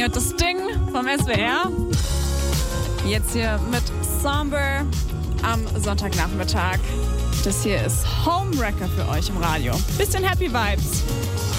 Ihr hört das Ding vom SWR. Jetzt hier mit Somber am Sonntagnachmittag. Das hier ist Homewrecker für euch im Radio. Bisschen Happy Vibes.